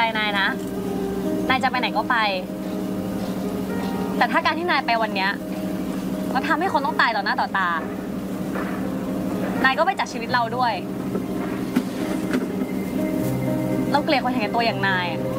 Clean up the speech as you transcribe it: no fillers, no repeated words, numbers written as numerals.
นายนะนายจะไปไหนก็ไปแต่ถ้าการที่นายไปวันเนี้ยมันทำให้คนต้องตายต่อหน้าต่อตานายก็ไปจากชีวิตเราด้วยเราเกลียดคนเห็นแก่ตัวอย่างนาย